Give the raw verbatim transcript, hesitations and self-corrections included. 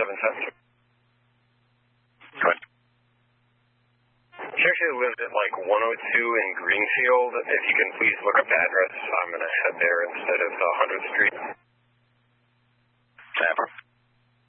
seven seven. Go ahead. She actually lives at like one oh two in Greenfield. If you can please look up the address, I'm going to head there instead of uh, one hundredth Street.